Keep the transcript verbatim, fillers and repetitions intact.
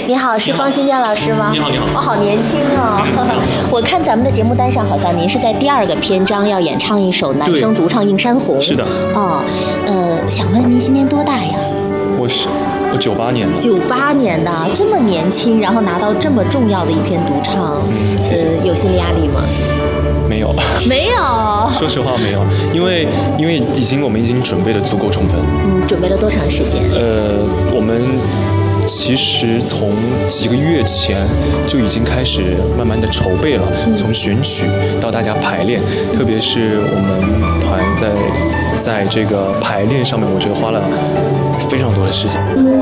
你好，是方新佳老师吗？ 你好，你好。 我、哦、好年轻哦！我看咱们的节目单上，好像您是在第二个篇章要演唱一首男声独唱《映山红》。 是的。 哦，呃，想问您今年多大呀？ 我是我九八年的。 九八年的，这么年轻，然后拿到这么重要的一篇独唱， 嗯，谢谢。 呃，有心理压力吗？ 没有， 没有。 说实话没有，因为因为已经我们已经准备的足够充分。 嗯，准备了多长时间？ 呃，我们其实从几个月前就已经开始慢慢的筹备了，嗯、从选曲到大家排练，特别是我们团在在这个排练上面，我觉得花了非常多的时间。